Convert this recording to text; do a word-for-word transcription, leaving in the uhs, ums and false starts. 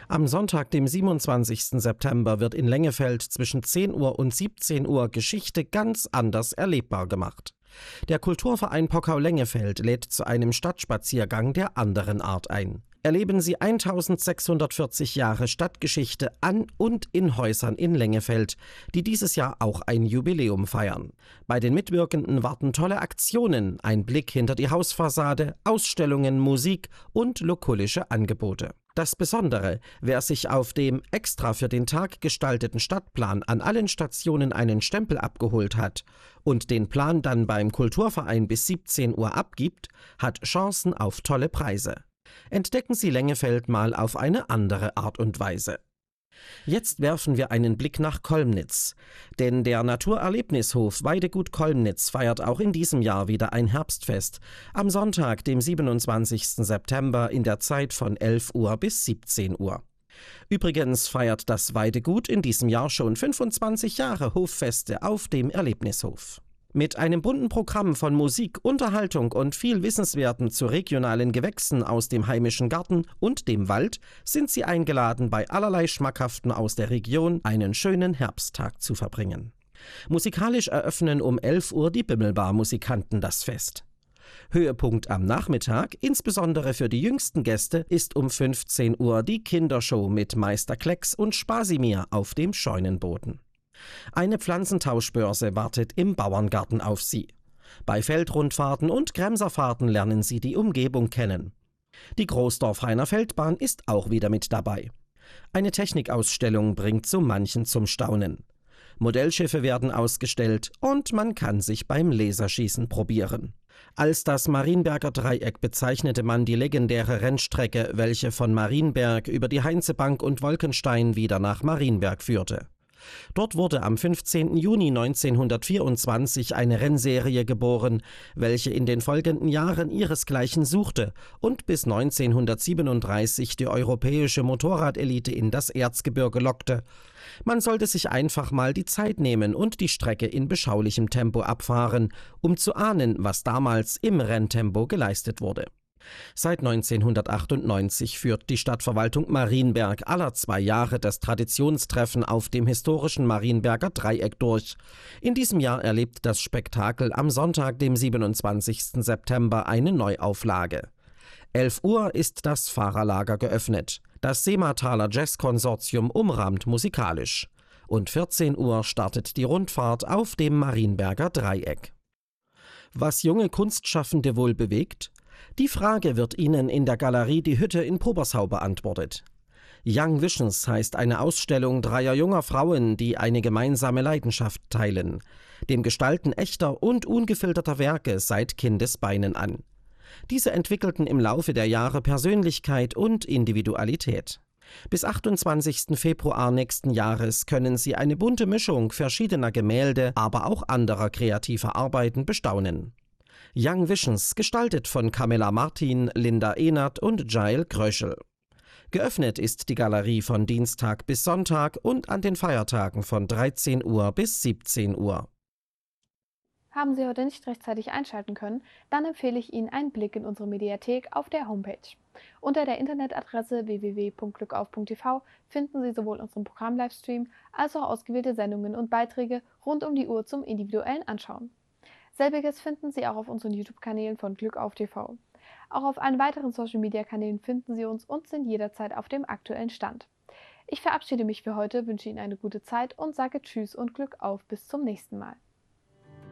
Am Sonntag, dem siebenundzwanzigsten September, wird in Lengefeld zwischen zehn Uhr und siebzehn Uhr Geschichte ganz anders erlebbar gemacht. Der Kulturverein Pockau-Lengefeld lädt zu einem Stadtspaziergang der anderen Art ein. Erleben Sie eintausendsechshundertvierzig Jahre Stadtgeschichte an und in Häusern in Lengefeld, die dieses Jahr auch ein Jubiläum feiern. Bei den Mitwirkenden warten tolle Aktionen, ein Blick hinter die Hausfassade, Ausstellungen, Musik und lukullische Angebote. Das Besondere: Wer sich auf dem extra für den Tag gestalteten Stadtplan an allen Stationen einen Stempel abgeholt hat und den Plan dann beim Kulturverein bis siebzehn Uhr abgibt, hat Chancen auf tolle Preise. Entdecken Sie Lengefeld mal auf eine andere Art und Weise. Jetzt werfen wir einen Blick nach Kolmnitz, denn der Naturerlebnishof Weidegut Kolmnitz feiert auch in diesem Jahr wieder ein Herbstfest, am Sonntag, dem siebenundzwanzigsten September in der Zeit von elf Uhr bis siebzehn Uhr. Übrigens feiert das Weidegut in diesem Jahr schon fünfundzwanzig Jahre Hoffeste auf dem Erlebnishof. Mit einem bunten Programm von Musik, Unterhaltung und viel Wissenswerten zu regionalen Gewächsen aus dem heimischen Garten und dem Wald sind Sie eingeladen, bei allerlei Schmackhaften aus der Region einen schönen Herbsttag zu verbringen. Musikalisch eröffnen um elf Uhr die Bimmelbar-Musikanten das Fest. Höhepunkt am Nachmittag, insbesondere für die jüngsten Gäste, ist um fünfzehn Uhr die Kindershow mit Meister Klecks und Spasimir auf dem Scheunenboden. Eine Pflanzentauschbörse wartet im Bauerngarten auf Sie. Bei Feldrundfahrten und Kremserfahrten lernen Sie die Umgebung kennen. Die Großdorf-Rheiner Feldbahn ist auch wieder mit dabei. Eine Technikausstellung bringt so manchen zum Staunen. Modellschiffe werden ausgestellt und man kann sich beim Laserschießen probieren. Als das Marienberger Dreieck bezeichnete man die legendäre Rennstrecke, welche von Marienberg über die Heinzebank und Wolkenstein wieder nach Marienberg führte. Dort wurde am fünfzehnten Juni neunzehnhundertvierundzwanzig eine Rennserie geboren, welche in den folgenden Jahren ihresgleichen suchte und bis neunzehnhundertsiebenunddreißig die europäische Motorradelite in das Erzgebirge lockte. Man sollte sich einfach mal die Zeit nehmen und die Strecke in beschaulichem Tempo abfahren, um zu ahnen, was damals im Renntempo geleistet wurde. Seit neunzehnhundertachtundneunzig führt die Stadtverwaltung Marienberg aller zwei Jahre das Traditionstreffen auf dem historischen Marienberger Dreieck durch. In diesem Jahr erlebt das Spektakel am Sonntag, dem siebenundzwanzigsten September, eine Neuauflage. elf Uhr ist das Fahrerlager geöffnet. Das Seemataler Jazz-Konsortium umrahmt musikalisch. Und vierzehn Uhr startet die Rundfahrt auf dem Marienberger Dreieck. Was junge Kunstschaffende wohl bewegt? Die Frage wird Ihnen in der Galerie Die Hütte in Pobersau beantwortet. Young Visions heißt eine Ausstellung dreier junger Frauen, die eine gemeinsame Leidenschaft teilen: dem Gestalten echter und ungefilterter Werke seit Kindesbeinen an. Diese entwickelten im Laufe der Jahre Persönlichkeit und Individualität. Bis achtundzwanzigsten Februar nächsten Jahres können Sie eine bunte Mischung verschiedener Gemälde, aber auch anderer kreativer Arbeiten bestaunen. Young Visions, gestaltet von Camilla Martin, Linda Ehnert und Jael Kröschel. Geöffnet ist die Galerie von Dienstag bis Sonntag und an den Feiertagen von dreizehn Uhr bis siebzehn Uhr. Haben Sie heute nicht rechtzeitig einschalten können, dann empfehle ich Ihnen einen Blick in unsere Mediathek auf der Homepage. Unter der Internetadresse w w w punkt glückauf punkt t v finden Sie sowohl unseren Programm-Livestream als auch ausgewählte Sendungen und Beiträge rund um die Uhr zum individuellen Anschauen. Selbiges finden Sie auch auf unseren YouTube-Kanälen von Glückauf T V. Auch auf allen weiteren Social-Media-Kanälen finden Sie uns und sind jederzeit auf dem aktuellen Stand. Ich verabschiede mich für heute, wünsche Ihnen eine gute Zeit und sage Tschüss und Glück auf bis zum nächsten Mal.